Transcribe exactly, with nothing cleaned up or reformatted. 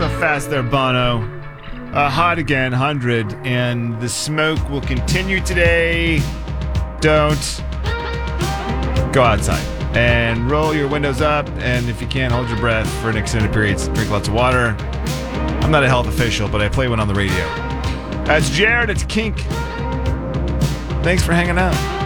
so fast there, Bono. Uh, hot again, one hundred, and the smoke will continue today. Don't go outside. And roll your windows up, and if you can, hold your breath for an extended period. Drink lots of water. I'm not a health official, but I play one on the radio. That's Jared. It's Kink. Thanks for hanging out.